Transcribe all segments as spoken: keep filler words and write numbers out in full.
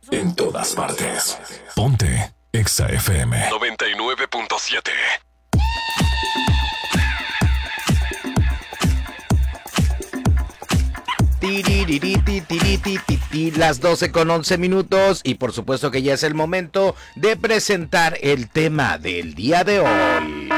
En todas partes. Ponte Exa F M noventa y nueve punto siete. Las doce con once minutos y por supuesto que ya es el momento de presentar el tema del día de hoy.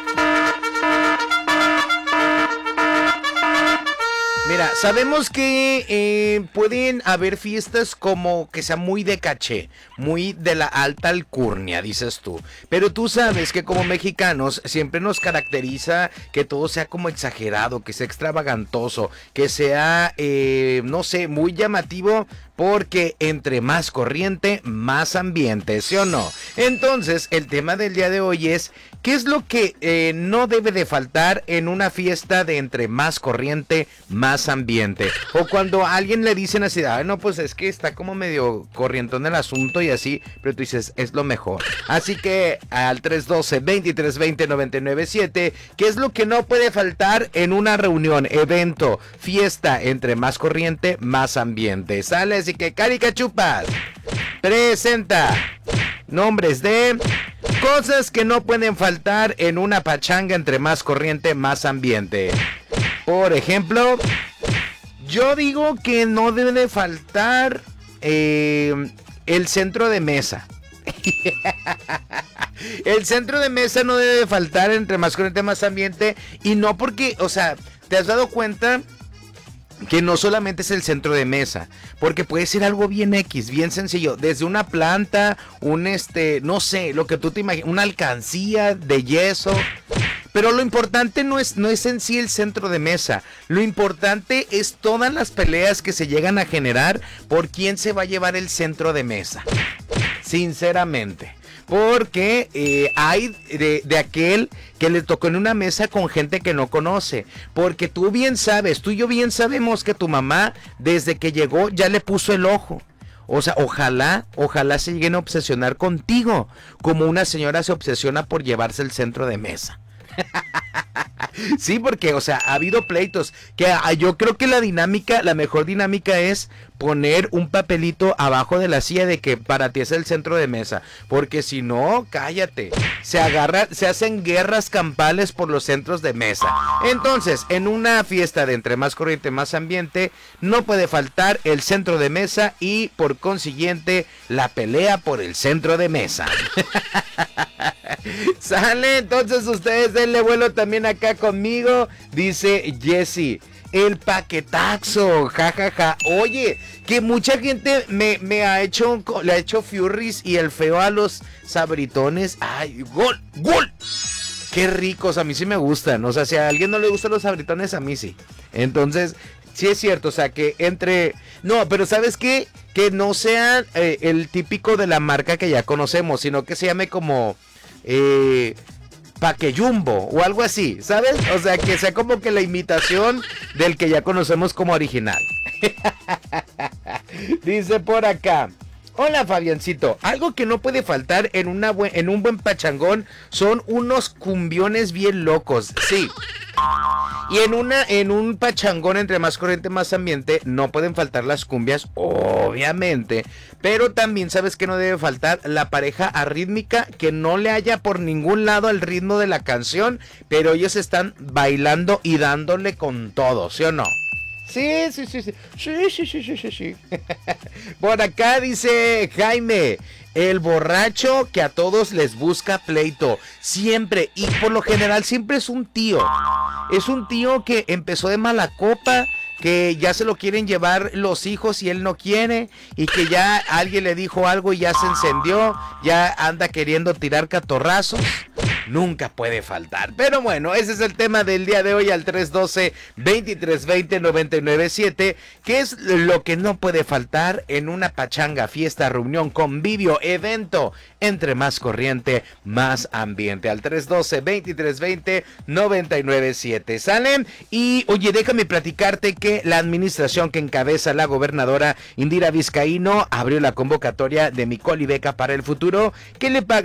Mira, sabemos que eh, pueden haber fiestas como que sea muy de caché, muy de la alta alcurnia, dices tú. Pero tú sabes que como mexicanos siempre nos caracteriza que todo sea como exagerado, que sea extravagantoso, que sea, eh, no sé, muy llamativo. Porque entre más corriente, más ambiente, ¿sí o no? Entonces, el tema del día de hoy es, ¿qué es lo que eh, no debe de faltar en una fiesta de entre más corriente, más ambiente? O cuando a alguien le dicen así, ay, no, pues es que está como medio corrientón el asunto y así, pero tú dices, es lo mejor. Así que al tres uno dos, dos tres dos cero, nueve nueve siete, ¿qué es lo que no puede faltar en una reunión, evento, fiesta entre más corriente, más ambiente? ¿Sale? Así que Carica Chupas presenta nombres de cosas que no pueden faltar en una pachanga entre más corriente, más ambiente. Por ejemplo, yo digo que no debe de faltar eh, el centro de mesa. El centro de mesa no debe de faltar entre más corriente, más ambiente. Y no porque, o sea, ¿te has dado cuenta que no solamente es el centro de mesa? Porque puede ser algo bien X, bien sencillo, desde una planta, un este, no sé, lo que tú te imaginas, una alcancía de yeso. Pero lo importante no es, no es en sí el centro de mesa, lo importante es todas las peleas que se llegan a generar por quién se va a llevar el centro de mesa, sinceramente. Porque eh, hay de, de aquel que le tocó en una mesa con gente que no conoce. Porque tú bien sabes, tú y yo bien sabemos que tu mamá desde que llegó ya le puso el ojo. O sea, ojalá, ojalá se lleguen a obsesionar contigo, como una señora se obsesiona por llevarse el centro de mesa. Sí, porque, o sea, ha habido pleitos que ah, yo creo que la dinámica, la mejor dinámica es poner un papelito abajo de la silla de que para ti es el centro de mesa, porque si no, cállate, se agarra, se hacen guerras campales por los centros de mesa. Entonces, en una fiesta de entre más corriente, más ambiente, no puede faltar el centro de mesa y por consiguiente la pelea por el centro de mesa. Sale, entonces ustedes denle vuelo también acá conmigo, dice Jesse. El paquetaxo, jajaja. Ja, ja. Oye, que mucha gente me, me ha hecho, le ha hecho furries y el feo a los sabritones. Ay, gol, gol. Qué ricos, a mí sí me gustan. O sea, si a alguien no le gustan los sabritones, a mí sí. Entonces, sí es cierto, o sea, que entre... No, pero ¿sabes qué? Que no sea eh, el típico de la marca que ya conocemos, sino que se llame como... Eh... Paqueyumbo o algo así, ¿sabes? O sea, que sea como que la imitación del que ya conocemos como original. Dice por acá, hola Fabiancito, algo que no puede faltar en, una bu- en un buen pachangón son unos cumbiones bien locos, sí. Y en una en un pachangón entre más corriente, más ambiente, no pueden faltar las cumbias, obviamente. Pero también sabes que no debe faltar la pareja arrítmica que no le haya por ningún lado el ritmo de la canción, pero ellos están bailando y dándole con todo, ¿sí o no? Sí, sí, sí, sí, sí, sí, sí, sí, sí, sí. Por acá dice Jaime, el borracho que a todos les busca pleito, siempre, y por lo general siempre es un tío, es un tío que empezó de mala copa, que ya se lo quieren llevar los hijos y él no quiere, y que ya alguien le dijo algo y ya se encendió, ya anda queriendo tirar catorrazos. Nunca puede faltar. Pero bueno, ese es el tema del día de hoy al tres uno dos, dos tres dos cero, nueve nueve siete. ¿Qué es lo que no puede faltar en una pachanga, fiesta, reunión, convivio, evento? Entre más corriente, más ambiente. Al tres uno dos, dos tres dos cero, nueve nueve siete. ¿Salen? Y oye, déjame platicarte que la administración que encabeza la gobernadora Indira Vizcaíno abrió la convocatoria de Mi Coli Beca para el futuro, que le paga